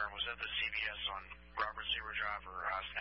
Was that the CBS on Robert Seaver Drive or